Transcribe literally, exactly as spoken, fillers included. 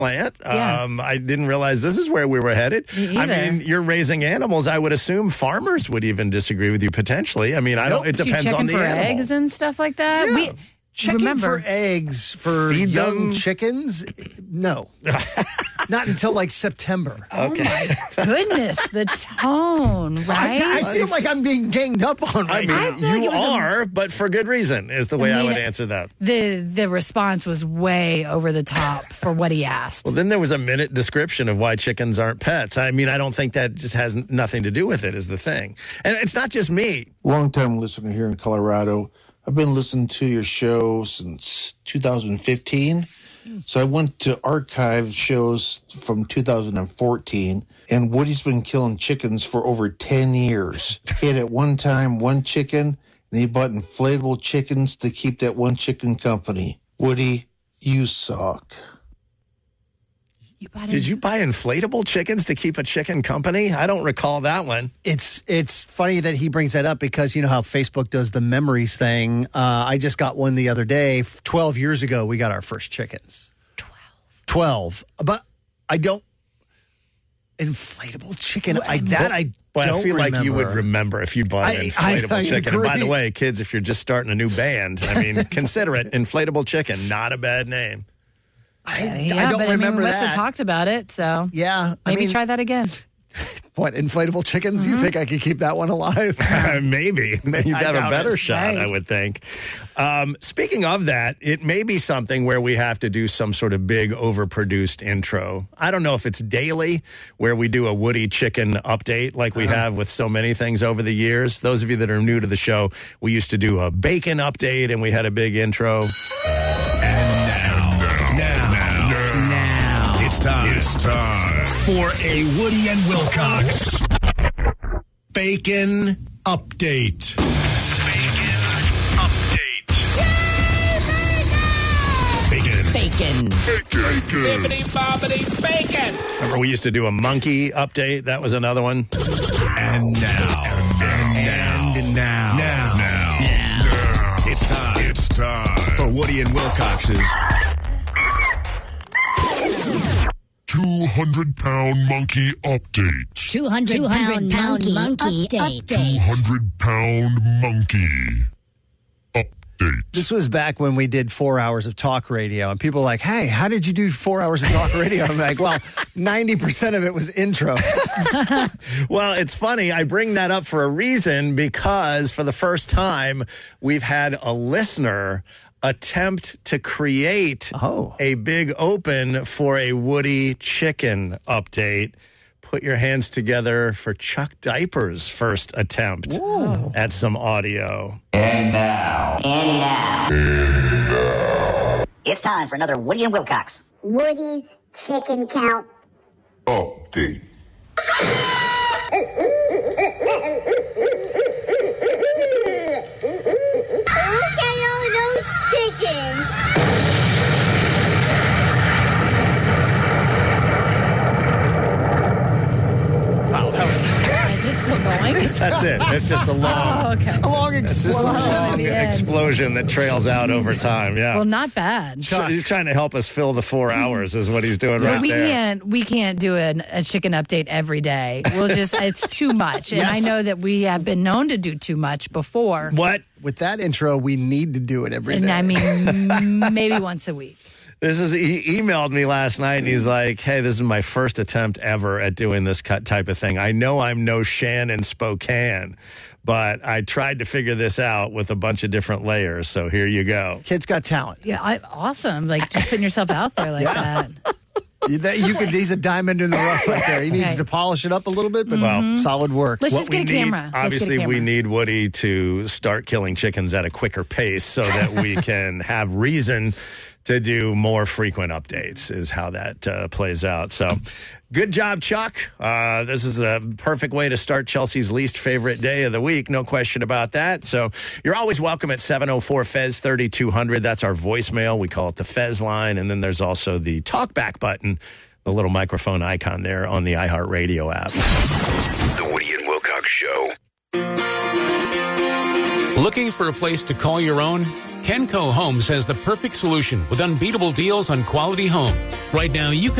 plant. Yeah. Um, I didn't realize this is where we were headed. Me I either. mean, you're raising animals. I would assume farmers would even disagree with you potentially. I mean, I don't. It You depends checking on the for animal. eggs and stuff like that. Yeah. We Checking remember for eggs for Feed young them? chickens? No. Not until like September. Oh my goodness, the tone, right? I, I feel like I'm being ganged up on I right mean, now. I feel like you it was a- are, but for good reason is the way I, I mean, would answer that. the the response was way over the top for what he asked. Well, then there was a minute description of why chickens aren't pets. I mean, I don't think that just has nothing to do with it is the thing. And it's not just me. Long-time listener here in Colorado. I've been listening to your show since two thousand fifteen. So I went to archive shows from two thousand fourteen, and Woody's been killing chickens for over ten years. He had at one time one chicken, and he bought inflatable chickens to keep that one chicken company. Woody, you suck. You bought Did it- you buy inflatable chickens to keep a chicken company? I don't recall that one. It's it's funny that he brings that up because you know how Facebook does the memories thing. Uh, I just got one the other day. Twelve years ago, we got our first chickens. Twelve. Twelve. But I don't inflatable chicken. I that I But don't I feel remember. like you would remember if you bought an I- inflatable I- I chicken. And by the agree. way, kids, if you're just starting a new band, I mean, consider it inflatable chicken. Not a bad name. I, yeah, I don't but I mean, remember we must that. have talked about it, so Yeah, I maybe mean, try that again. what inflatable chickens? You think I could keep that one alive? Maybe. You'd I have a doubt better it. shot, Right. I would think. Um, speaking of that, it may be something where we have to do some sort of big overproduced intro. I don't know if it's daily, where we do a Woody chicken update like we have with so many things over the years. Those of you that are new to the show, we used to do a bacon update and we had a big intro. Time. It's time for a Woody and Wilcox Bacon Update. Bacon Update. Bacon. Bacon. Bacon. Bibbidi-bobbidi bacon. Remember we used to do a monkey update? That was another one. And now. And now. And now. Now. Now. Now. It's time. It's time for Woody and Wilcox's two hundred pound monkey update. two hundred pound monkey, monkey update. two hundred pound monkey update. This was back when we did four hours of talk radio, and people were like, hey, how did you do four hours of talk radio? I'm like, well, ninety percent of it was intro. Well, it's funny. I bring that up for a reason because for the first time, we've had a listener attempt to create Oh. a big open for a Woody chicken update. Put your hands together for Chuck Diaper's first attempt at some audio. And now. And now. It's time for another Woody and Wilcox. Woody's chicken count. Update. Look at all those chickens. Wow, that was Is it still going? That's it. It's just a long, Oh, okay. a long it's just a explosion. long the end. explosion that trails out over time. Yeah. Well, not bad. So he's trying to help us fill the four hours is what he's doing But right we there. can't we can't do an, a chicken update every day. We'll just it's too much, and Yes. I know that we have been known to do too much before. What? With that intro, we need to do it every day. And I mean, maybe once a week. This is he emailed me last night and he's like, "Hey, this is my first attempt ever at doing this cut type of thing. I know I'm no Shan in Spokane, but I tried to figure this out with a bunch of different layers. So here you go." Kid's got talent. Yeah, I, awesome. Like just putting yourself out there like that. You, that, you could. He's a diamond in the rough right there. He needs Okay. to polish it up a little bit, but Well, solid work. Let's What just we get a need- camera. Let's get a Obviously, we camera. need Woody to start killing chickens at a quicker pace so that we can have reason to do more frequent updates is how that uh, plays out. So good job, Chuck. Uh, this is the perfect way to start Chelsea's least favorite day of the week. No question about that. So you're always welcome at seven oh four F E Z thirty-two hundred. That's our voicemail. We call it the Fez line. And then there's also the talkback button, the little microphone icon there on the iHeartRadio app. The Woody and Wilcox Show. Looking for a place to call your own? Kenco Homes has the perfect solution with unbeatable deals on quality homes. Right now, you can